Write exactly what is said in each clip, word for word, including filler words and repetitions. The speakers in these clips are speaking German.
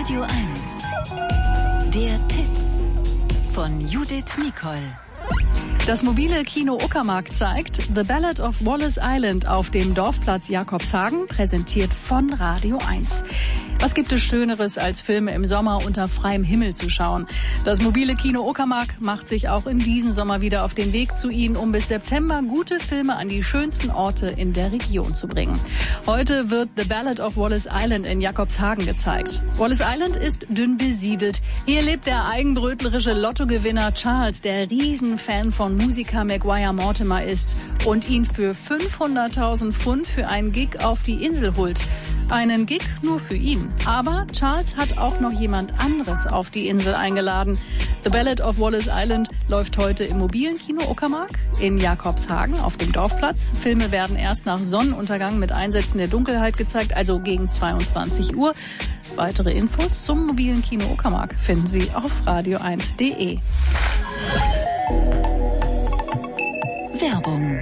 Radio eins. Der Tipp von Judith Mikol. Das mobile Kino Uckermark zeigt The Ballad of Wallace Island auf dem Dorfplatz Jakobshagen, präsentiert von Radio eins. Was gibt es Schöneres, als Filme im Sommer unter freiem Himmel zu schauen? Das mobile Kino Uckermark macht sich auch in diesem Sommer wieder auf den Weg zu Ihnen, um bis September gute Filme an die schönsten Orte in der Region zu bringen. Heute wird The Ballad of Wallace Island in Jakobshagen gezeigt. Wallace Island ist dünn besiedelt. Hier lebt der eigenbrötlerische Lottogewinner Charles, der Riesenfan von Musiker Maguire Mortimer ist und ihn für fünfhunderttausend Pfund für einen Gig auf die Insel holt. Einen Gig nur für ihn. Aber Charles hat auch noch jemand anderes auf die Insel eingeladen. The Ballad of Wallace Island läuft heute im mobilen Kino Uckermark in Jakobshagen auf dem Dorfplatz. Filme werden erst nach Sonnenuntergang mit Einsätzen der Dunkelheit gezeigt, also gegen zweiundzwanzig Uhr. Weitere Infos zum mobilen Kino Uckermark finden Sie auf radio eins punkt de. Werbung.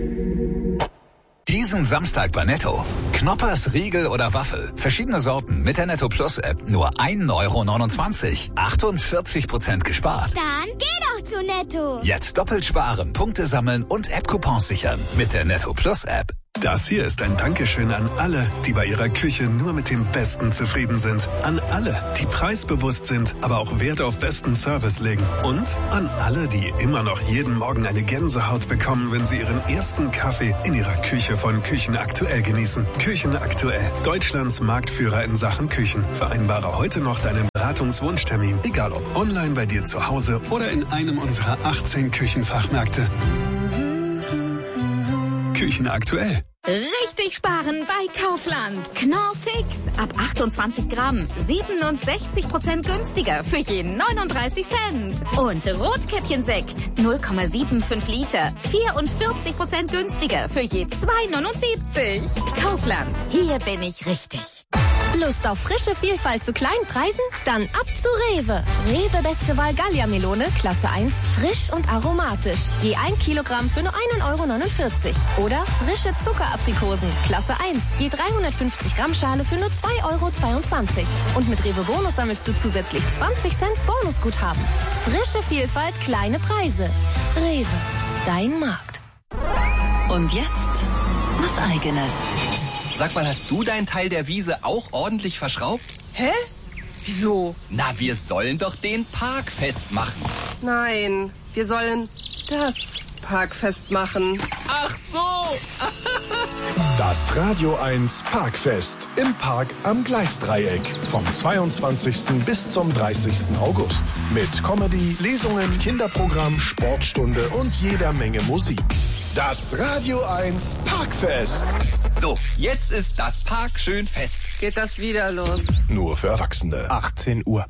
Diesen Samstag bei Netto. Knoppers, Riegel oder Waffel. Verschiedene Sorten mit der Netto Plus App. Nur ein Euro neunundzwanzig. achtundvierzig Prozent gespart. Dann geh doch zu Netto. Jetzt doppelt sparen, Punkte sammeln und App-Coupons sichern. Mit der Netto Plus App. Das hier ist ein Dankeschön an alle, die bei ihrer Küche nur mit dem Besten zufrieden sind. An alle, die preisbewusst sind, aber auch Wert auf besten Service legen. Und an alle, die immer noch jeden Morgen eine Gänsehaut bekommen, wenn sie ihren ersten Kaffee in ihrer Küche von Küchen Aktuell genießen. Küchen Aktuell, Deutschlands Marktführer in Sachen Küchen. Vereinbare heute noch deinen Beratungswunschtermin, egal ob online bei dir zu Hause oder in einem unserer achtzehn Küchenfachmärkte. Küchen Aktuell. Richtig sparen bei Kaufland. Knorr Fix. Ab achtundzwanzig Gramm. siebenundsechzig Prozent günstiger für jeden neununddreißig Cent. Und Rotkäppchensekt. null Komma fünfundsiebzig Liter. vierundvierzig Prozent günstiger für je zwei neunundsiebzig. Kaufland. Hier bin ich richtig. Lust auf frische Vielfalt zu kleinen Preisen? Dann ab zu Rewe. Rewe Beste Wahl Gallia-Melone, Klasse eins, frisch und aromatisch. Je ein Kilogramm für nur einen Euro neunundvierzig. Oder frische Zuckeraprikosen, Klasse eins, je dreihundertfünfzig Gramm Schale für nur zwei Euro zweiundzwanzig. Und mit Rewe Bonus sammelst du zusätzlich zwanzig Cent Bonusguthaben. Frische Vielfalt, kleine Preise. Rewe, dein Markt. Und jetzt was Eigenes. Sag mal, hast du deinen Teil der Wiese auch ordentlich verschraubt? Hä? Wieso? Na, wir sollen doch den Park festmachen. Nein, wir sollen das Parkfest machen. Ach so! Das Radio eins Parkfest im Park am Gleisdreieck vom zweiundzwanzigsten bis zum dreißigsten August. Mit Comedy, Lesungen, Kinderprogramm, Sportstunde und jeder Menge Musik. Das Radio eins Parkfest. So, jetzt ist das Park schön fest. Geht das wieder los? Nur für Erwachsene. achtzehn Uhr.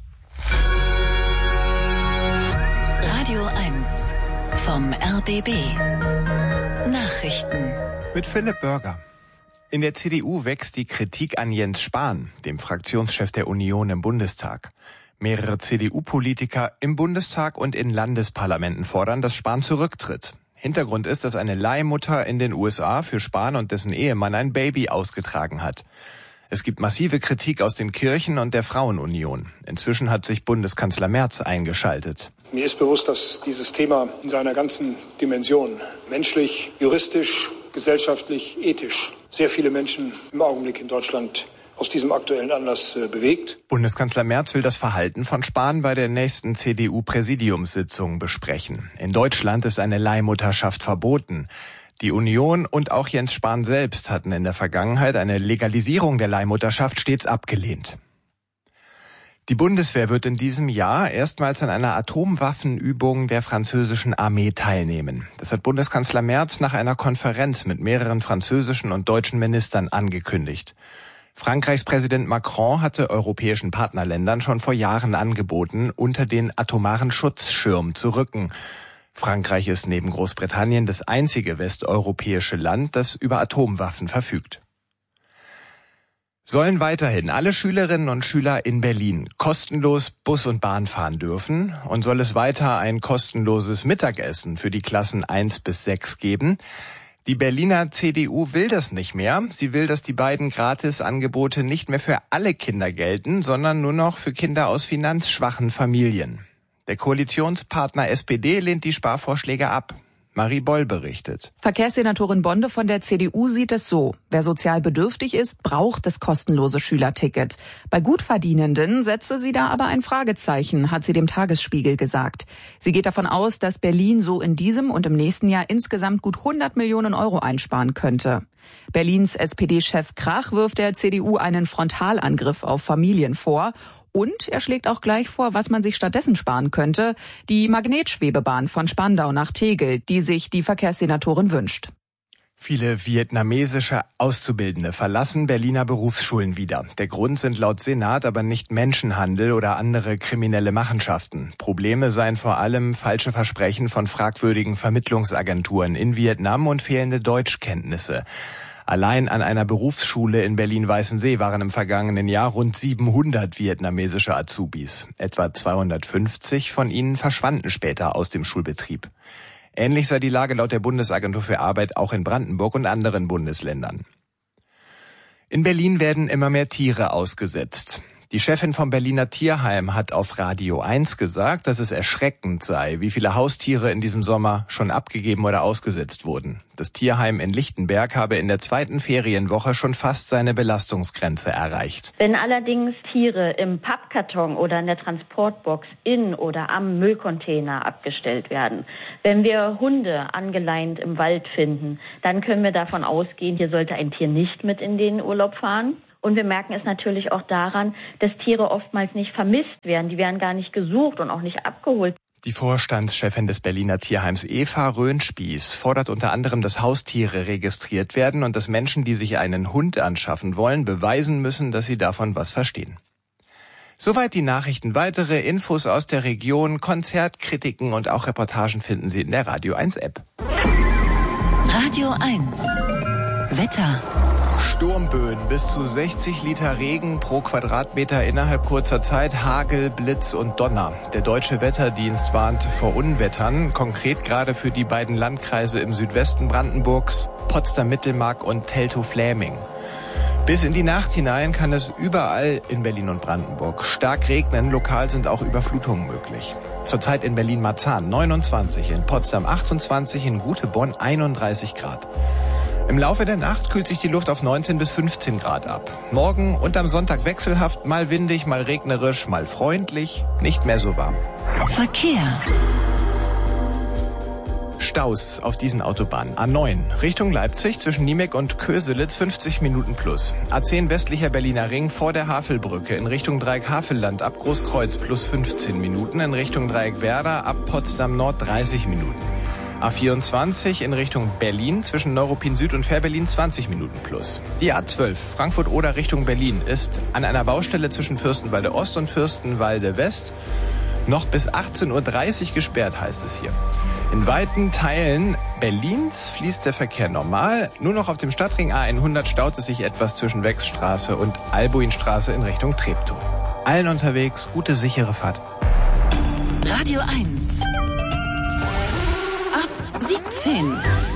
Radio eins vom R B B. Nachrichten. Mit Philipp Börger. In der C D U wächst die Kritik an Jens Spahn, dem Fraktionschef der Union im Bundestag. Mehrere C D U-Politiker im Bundestag und in Landesparlamenten fordern, dass Spahn zurücktritt. Hintergrund ist, dass eine Leihmutter in den U S A für Spahn und dessen Ehemann ein Baby ausgetragen hat. Es gibt massive Kritik aus den Kirchen und der Frauenunion. Inzwischen hat sich Bundeskanzler Merz eingeschaltet. Mir ist bewusst, dass dieses Thema in seiner ganzen Dimension, menschlich, juristisch, gesellschaftlich, ethisch, sehr viele Menschen im Augenblick in Deutschland aus diesem aktuellen Anlass äh, bewegt. Bundeskanzler Merz will das Verhalten von Spahn bei der nächsten C D U-Präsidiumssitzung besprechen. In Deutschland ist eine Leihmutterschaft verboten. Die Union und auch Jens Spahn selbst hatten in der Vergangenheit eine Legalisierung der Leihmutterschaft stets abgelehnt. Die Bundeswehr wird in diesem Jahr erstmals an einer Atomwaffenübung der französischen Armee teilnehmen. Das hat Bundeskanzler Merz nach einer Konferenz mit mehreren französischen und deutschen Ministern angekündigt. Frankreichs Präsident Macron hatte europäischen Partnerländern schon vor Jahren angeboten, unter den atomaren Schutzschirm zu rücken. Frankreich ist neben Großbritannien das einzige westeuropäische Land, das über Atomwaffen verfügt. Sollen weiterhin alle Schülerinnen und Schüler in Berlin kostenlos Bus und Bahn fahren dürfen und soll es weiter ein kostenloses Mittagessen für die Klassen eins bis sechs geben? Die Berliner C D U will das nicht mehr. Sie will, dass die beiden Gratisangebote nicht mehr für alle Kinder gelten, sondern nur noch für Kinder aus finanzschwachen Familien. Der Koalitionspartner S P D lehnt die Sparvorschläge ab. Marie Boll berichtet. Verkehrssenatorin Bonde von der C D U sieht es so. Wer sozial bedürftig ist, braucht das kostenlose Schülerticket. Bei Gutverdienenden setze sie da aber ein Fragezeichen, hat sie dem Tagesspiegel gesagt. Sie geht davon aus, dass Berlin so in diesem und im nächsten Jahr insgesamt gut hundert Millionen Euro einsparen könnte. Berlins S P D-Chef Krach wirft der C D U einen Frontalangriff auf Familien vor. Und er schlägt auch gleich vor, was man sich stattdessen sparen könnte. Die Magnetschwebebahn von Spandau nach Tegel, die sich die Verkehrssenatorin wünscht. Viele vietnamesische Auszubildende verlassen Berliner Berufsschulen wieder. Der Grund sind laut Senat aber nicht Menschenhandel oder andere kriminelle Machenschaften. Probleme seien vor allem falsche Versprechen von fragwürdigen Vermittlungsagenturen in Vietnam und fehlende Deutschkenntnisse. Allein an einer Berufsschule in Berlin-Weißensee waren im vergangenen Jahr rund siebenhundert vietnamesische Azubis. Etwa zweihundertfünfzig von ihnen verschwanden später aus dem Schulbetrieb. Ähnlich sei die Lage laut der Bundesagentur für Arbeit auch in Brandenburg und anderen Bundesländern. In Berlin werden immer mehr Tiere ausgesetzt. Die Chefin vom Berliner Tierheim hat auf Radio eins gesagt, dass es erschreckend sei, wie viele Haustiere in diesem Sommer schon abgegeben oder ausgesetzt wurden. Das Tierheim in Lichtenberg habe in der zweiten Ferienwoche schon fast seine Belastungsgrenze erreicht. Wenn allerdings Tiere im Pappkarton oder in der Transportbox in oder am Müllcontainer abgestellt werden, wenn wir Hunde angeleint im Wald finden, dann können wir davon ausgehen, hier sollte ein Tier nicht mit in den Urlaub fahren. Und wir merken es natürlich auch daran, dass Tiere oftmals nicht vermisst werden. Die werden gar nicht gesucht und auch nicht abgeholt. Die Vorstandschefin des Berliner Tierheims Eva Röhnspieß fordert unter anderem, dass Haustiere registriert werden und dass Menschen, die sich einen Hund anschaffen wollen, beweisen müssen, dass sie davon was verstehen. Soweit die Nachrichten. Weitere Infos aus der Region, Konzertkritiken und auch Reportagen finden Sie in der Radio eins App. Radio eins. Wetter. Sturmböen, bis zu sechzig Liter Regen pro Quadratmeter innerhalb kurzer Zeit, Hagel, Blitz und Donner. Der Deutsche Wetterdienst warnt vor Unwettern, konkret gerade für die beiden Landkreise im Südwesten Brandenburgs, Potsdam-Mittelmark und Teltow-Fläming. Bis in die Nacht hinein kann es überall in Berlin und Brandenburg stark regnen, lokal sind auch Überflutungen möglich. Zurzeit in Berlin-Marzahn neunundzwanzig, in Potsdam achtundzwanzig, in Gutebonn einunddreißig Grad. Im Laufe der Nacht kühlt sich die Luft auf neunzehn bis fünfzehn Grad ab. Morgen und am Sonntag wechselhaft, mal windig, mal regnerisch, mal freundlich, nicht mehr so warm. Verkehr. Staus auf diesen Autobahnen. A neun Richtung Leipzig zwischen Niemek und Köselitz fünfzig Minuten plus. A zehn westlicher Berliner Ring vor der Havelbrücke in Richtung Dreieck Havelland ab Großkreuz plus fünfzehn Minuten. In Richtung Dreieck Werder ab Potsdam Nord dreißig Minuten. A vierundzwanzig in Richtung Berlin zwischen Neuruppin Süd und Fährberlin zwanzig Minuten plus. Die A zwölf Frankfurt-Oder Richtung Berlin ist an einer Baustelle zwischen Fürstenwalde Ost und Fürstenwalde West noch bis achtzehn Uhr dreißig gesperrt, heißt es hier. In weiten Teilen Berlins fließt der Verkehr normal. Nur noch auf dem Stadtring A hundert staut es sich etwas zwischen Wechsstraße und Albuinstraße in Richtung Treptow. Allen unterwegs gute, sichere Fahrt. Radio eins. siebzehn.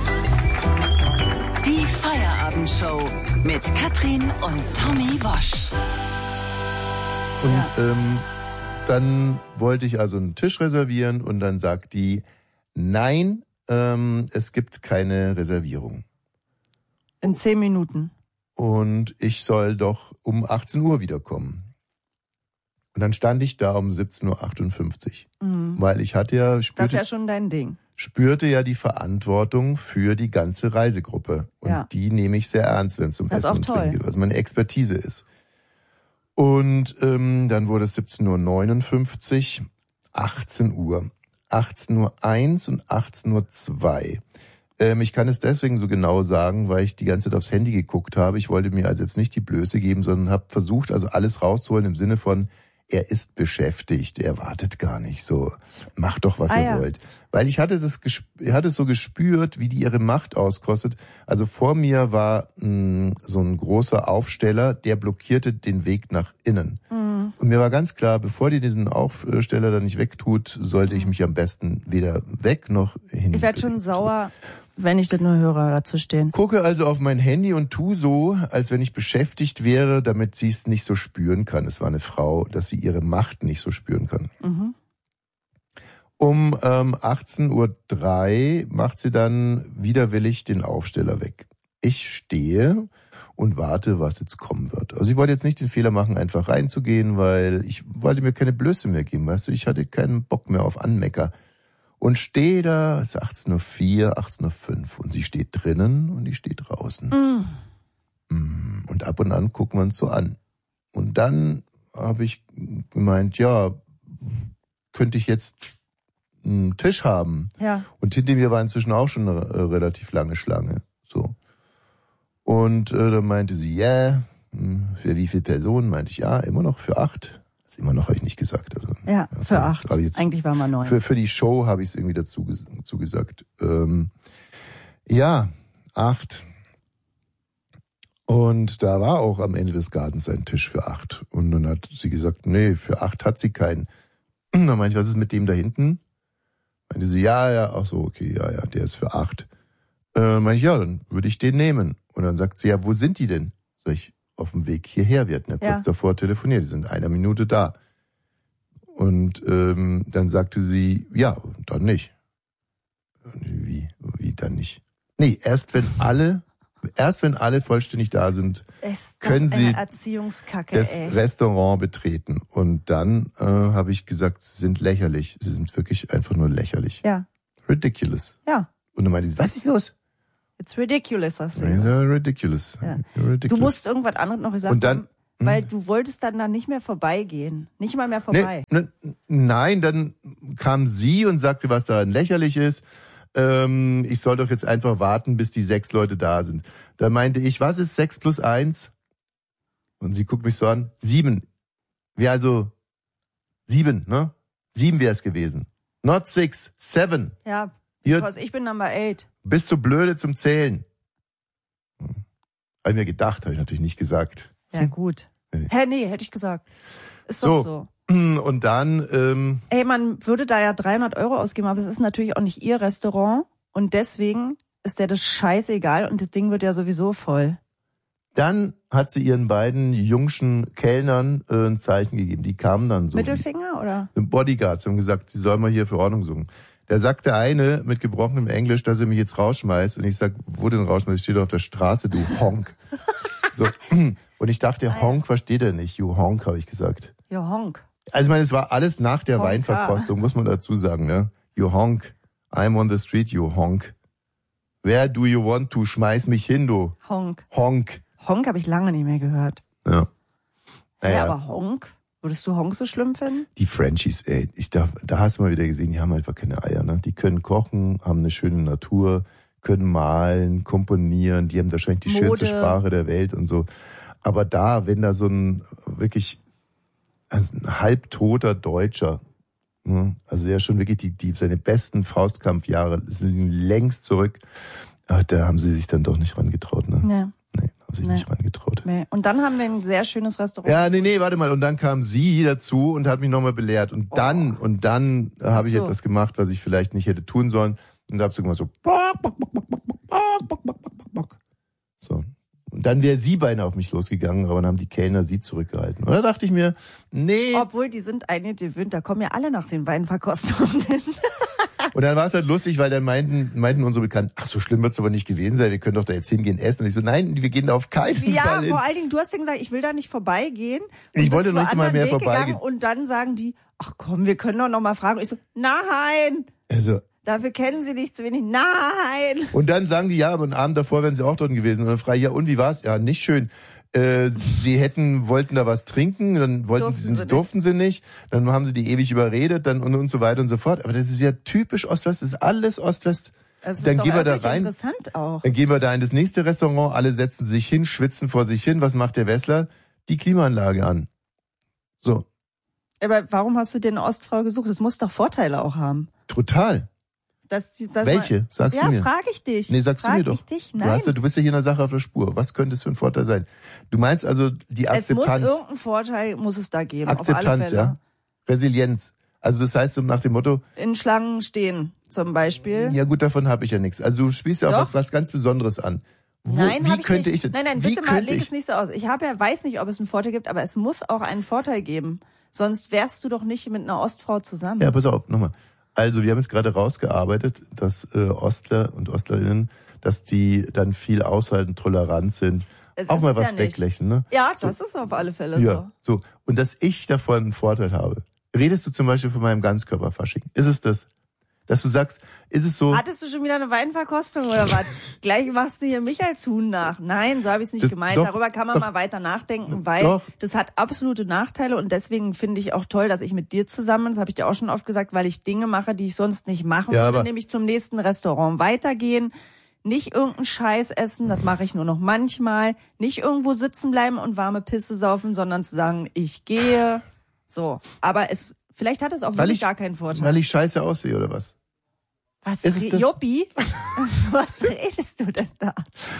Die Feierabendshow mit Katrin und Tommy Bosch. Und ja. ähm, dann wollte ich also einen Tisch reservieren und dann sagt die, nein, ähm, es gibt keine Reservierung. In zehn Minuten. Und ich soll doch um achtzehn Uhr wiederkommen. Und dann stand ich da um siebzehn Uhr achtundfünfzig. Mhm. Weil ich hatte ja... Spürte, das ist ja schon dein Ding. Spürte ja die Verantwortung für die ganze Reisegruppe. Und ja. die nehme ich sehr ernst, wenn es um Essen und Trinken geht, was meine Expertise ist. Und ähm, dann wurde es siebzehn Uhr neunundfünfzig, achtzehn Uhr, achtzehn Uhr eins und achtzehn Uhr zwei. Ähm, ich kann es deswegen so genau sagen, weil ich die ganze Zeit aufs Handy geguckt habe. Ich wollte mir also jetzt nicht die Blöße geben, sondern habe versucht, also alles rauszuholen im Sinne von, er ist beschäftigt, er wartet gar nicht so. Macht doch, was ah, ihr ja. wollt. Weil ich hatte es, ich hatte es so gespürt, wie die ihre Macht auskostet. Also vor mir war mh, so ein großer Aufsteller, der blockierte den Weg nach innen. Mhm. Und mir war ganz klar, bevor die diesen Aufsteller dann nicht wegtut, sollte ich mich am besten weder weg noch hin. Ich werde schon sauer, wenn ich das nur höre, dazu stehen. Gucke also auf mein Handy und tu so, als wenn ich beschäftigt wäre, damit sie es nicht so spüren kann. Es war eine Frau, dass sie ihre Macht nicht so spüren kann. Mhm. Um ähm, achtzehn Uhr drei macht sie dann widerwillig den Aufsteller weg. Ich stehe und warte, was jetzt kommen wird. Also ich wollte jetzt nicht den Fehler machen, einfach reinzugehen, weil ich wollte mir keine Blöße mehr geben. Weißt du, ich hatte keinen Bock mehr auf Anmecker. Und stehe da, es ist achtzehn Uhr vier, achtzehn Uhr fünf und sie steht drinnen und ich stehe draußen. Mm. Und ab und an gucken wir uns so an. Und dann habe ich gemeint, ja, könnte ich jetzt einen Tisch haben? Ja. Und hinter mir war inzwischen auch schon eine äh, relativ lange Schlange. So. Und äh, dann meinte sie, ja, yeah. Für wie viele Personen? Meinte ich, ja, immer noch für acht. Das immer noch habe ich nicht gesagt. Also, ja, für acht. Jetzt, eigentlich waren wir neun. Für, für die Show habe ich es irgendwie dazu, dazu gesagt. Ähm, ja, acht. Und da war auch am Ende des Gartens ein Tisch für acht. Und dann hat sie gesagt, nee, für acht hat sie keinen. Dann meinte ich, was ist mit dem da hinten? Meinte sie, ja, ja, ach so, okay, ja, ja, der ist für acht. Äh, meinte ich, ja, dann würde ich den nehmen. Und dann sagt sie, ja, wo sind die denn? Sag ich, auf dem Weg hierher. Wir hatten ja, ja kurz davor telefoniert, die sind in einer Minute da. Und ähm, dann sagte sie, ja, dann nicht. Wie, wie dann nicht? Nee, erst wenn alle, erst wenn alle vollständig da sind, ist können das sie eine Erziehungskacke, das ey. Restaurant betreten. Und dann äh, habe ich gesagt, sie sind lächerlich. Sie sind wirklich einfach nur lächerlich. Ja. Ridiculous. Ja. Und dann meinte sie, was ist los? It's ridiculous, hast du ja, ridiculous. Ja. ridiculous. Du musst irgendwas anderes noch gesagt und dann, haben, weil du wolltest dann da nicht mehr vorbeigehen. Nicht mal mehr vorbei. Nee, ne, nein, dann kam sie und sagte, was daran lächerlich ist. Ähm, ich soll doch jetzt einfach warten, bis die sechs Leute da sind. Da meinte ich, was ist sechs plus eins? Und sie guckt mich so an, sieben. Wäre also sieben, ne? Sieben wäre es gewesen. Not six, seven. Ja, because ich bin Number eight. Bist du blöde zum Zählen? Hm. Habe ich mir gedacht, habe ich natürlich nicht gesagt. Ja, gut. Nee. Hä, nee, hätte ich gesagt. Ist so. doch so. Und dann... Ähm, Ey, man würde da ja dreihundert Euro ausgeben, aber es ist natürlich auch nicht ihr Restaurant und deswegen ist der das scheißegal und das Ding wird ja sowieso voll. Dann hat sie ihren beiden jungschen Kellnern äh, ein Zeichen gegeben. Die kamen dann so. Mittelfinger, oder? Bodyguards haben gesagt, sie sollen mal hier für Ordnung suchen. Da sagte eine mit gebrochenem Englisch, dass er mich jetzt rausschmeißt. Und ich sag, wo denn rausschmeißt? Ich stehe doch auf der Straße, du Honk. So. Und ich dachte, Honk versteht er nicht. You Honk, habe ich gesagt. You Honk. Also ich meine, es war alles nach der Honk, Weinverkostung, muss man dazu sagen, ne? You Honk. I'm on the street, you Honk. Where do you want to? Schmeiß mich hin, du. Honk. Honk. Honk habe ich lange nicht mehr gehört. Ja. Naja. Ja, aber Honk? Würdest du Honk so schlimm finden? Die Frenchies, ey, ich da, da hast du mal wieder gesehen, die haben einfach keine Eier, ne? Die können kochen, haben eine schöne Natur, können malen, komponieren, die haben wahrscheinlich die Mode. Schönste Sprache der Welt und so. Aber da, wenn da so ein wirklich also ein halbtoter Deutscher, ne? Also ja schon wirklich die, die seine besten Faustkampfjahre sind längst zurück, aber da haben sie sich dann doch nicht rangetraut, ne? Ja. Nee, haben sich nee. nicht rangetraut. Nee. Und dann haben wir ein sehr schönes Restaurant. Ja, nee, nee, warte mal. Und dann kam sie dazu und hat mich nochmal belehrt. Und dann, oh. und dann habe ich so. etwas gemacht, was ich vielleicht nicht hätte tun sollen. Und da habe ich gemacht so, so. Und dann wäre sie beinahe auf mich losgegangen, aber dann haben die Kellner sie zurückgehalten. Und da dachte ich mir, nee. Obwohl, die sind eingewöhnt, da kommen ja alle nach den Weinverkostungen. Und dann war es halt lustig, weil dann meinten, meinten unsere Bekannten, ach, so schlimm wird es aber nicht gewesen sein, wir können doch da jetzt hingehen essen. Und ich so, nein, wir gehen da auf keinen ja, Fall hin. Ja, vor allen Dingen, du hast ja gesagt, ich will da nicht vorbeigehen. Ich wollte noch nicht mal mehr vorbeigehen. Und dann sagen die, ach komm, wir können doch noch mal fragen. Und ich so, nein. Also, dafür kennen sie dich zu wenig. Nein. Und dann sagen die, ja, aber einen Abend davor wären sie auch dort gewesen. Und dann frage ich, ja, und wie war's? Ja, nicht schön. Äh, sie hätten, wollten da was trinken, dann wollten durften, sie, sie durften sie nicht, dann haben sie die ewig überredet, dann und, und so weiter und so fort. Aber das ist ja typisch Ost-West, das ist alles Ost-West. Das ist dann doch gehen wir da rein. Interessant auch. Dann gehen wir da in das nächste Restaurant, alle setzen sich hin, schwitzen vor sich hin. Was macht der Wessler? Die Klimaanlage an. So. Aber warum hast du dir eine Ostfrau gesucht? Das muss doch Vorteile auch haben. Total. Das, das Welche? Sagst ja, du mir? Ja, frage ich dich. Nee, sagst frag du mir doch. Ich dich? Nein. Du, hast ja, du bist ja hier in der Sache auf der Spur. Was könnte es für ein Vorteil sein? Du meinst also die Akzeptanz. Es muss irgendeinen Vorteil, muss es da geben. Akzeptanz, auf alle Fälle. ja. Resilienz. Also das heißt so nach dem Motto... In Schlangen stehen zum Beispiel. Ja gut, davon habe ich ja nichts. Also du spielst ja auch was, was ganz Besonderes an. Wo, nein, wie ich könnte nicht. ich denn? Nein, nein, bitte mal, leg es nicht so aus. Ich habe ja, weiß nicht, ob es einen Vorteil gibt, aber es muss auch einen Vorteil geben. Sonst wärst du doch nicht mit einer Ostfrau zusammen. Ja, pass auf, nochmal. Also wir haben jetzt gerade rausgearbeitet, dass äh, Ostler und Ostlerinnen, dass die dann viel aushalten, tolerant sind. Es auch mal was ja weglächeln, ne? Ja, so. Das ist auf alle Fälle ja, so. so. Und dass ich davon einen Vorteil habe. Redest du zum Beispiel von meinem Ganzkörperfasching? Ist es das? Dass du sagst, ist es so... Hattest du schon wieder eine Weinverkostung oder was? Gleich machst du hier mich als Huhn nach. Nein, so habe ich es nicht das, gemeint. Doch, Darüber kann man doch, mal weiter nachdenken, weil doch. das hat absolute Nachteile und deswegen finde ich auch toll, dass ich mit dir zusammen bin. Das habe ich dir auch schon oft gesagt, weil ich Dinge mache, die ich sonst nicht machen ja, würde, aber nämlich zum nächsten Restaurant weitergehen, nicht irgendeinen Scheiß essen, das mache ich nur noch manchmal, nicht irgendwo sitzen bleiben und warme Pisse saufen, sondern zu sagen, ich gehe. So, aber es vielleicht hat es auch wirklich ich, gar keinen Vorteil. Weil ich scheiße aussehe oder was? Was, ist es das? Joppi? Was redest du denn da?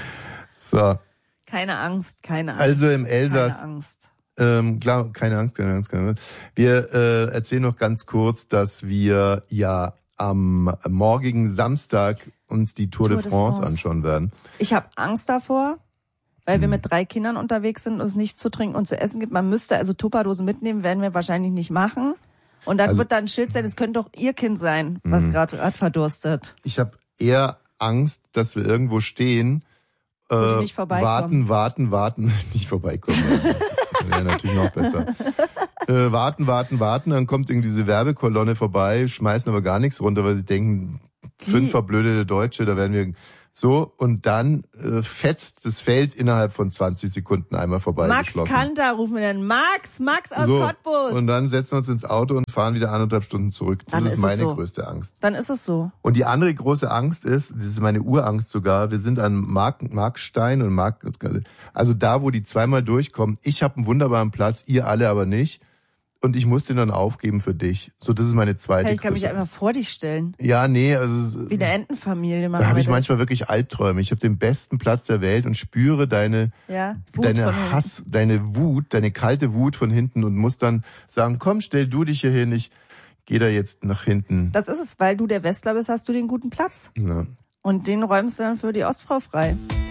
So. Keine Angst, keine Angst. Also im Elsass. Keine Angst. Ähm, klar, keine Angst, keine Angst, keine Angst. Wir äh, erzählen noch ganz kurz, dass wir ja am morgigen Samstag uns die Tour, Tour de, France de France anschauen werden. Ich habe Angst davor, weil hm. wir mit drei Kindern unterwegs sind und es nichts zu trinken und zu essen gibt. Man müsste also Tupperdosen mitnehmen, werden wir wahrscheinlich nicht machen. Und dann also, wird da ein Schild sein, es könnte doch ihr Kind sein, was gerade verdurstet. Ich habe eher Angst, dass wir irgendwo stehen, äh, warten, warten, warten, nicht vorbeikommen. Das wäre natürlich noch besser. Äh, warten, warten, warten, dann kommt irgendwie diese Werbekolonne vorbei, schmeißen aber gar nichts runter, weil sie denken, Die. fünf verblödete Deutsche, da werden wir... So, und dann äh, fetzt das Feld innerhalb von zwanzig Sekunden einmal vorbei. Max Kanter rufen wir dann. Max, Max aus so, Cottbus. Und dann setzen wir uns ins Auto und fahren wieder anderthalb Stunden zurück. Das dann ist, ist meine so. größte Angst. Dann ist es so. Und die andere große Angst ist, das ist meine Urangst sogar, wir sind an Mark, Markstein und Mark, also da, wo die zweimal durchkommen. Ich habe einen wunderbaren Platz, ihr alle aber nicht. Und ich muss den dann aufgeben für dich. So, das ist meine zweite hey, ich kann Größe. mich einfach vor dich stellen. Ja, nee, also... Wie eine Entenfamilie. Da habe ich manchmal wirklich Albträume. Ich habe den besten Platz der Welt und spüre deine, ja, deine Hass, deine Wut, deine kalte Wut von hinten und muss dann sagen, komm, stell du dich hier hin, ich gehe da jetzt nach hinten. Das ist es, weil du der Westler bist, hast du den guten Platz. Ja. Und den räumst du dann für die Ostfrau frei.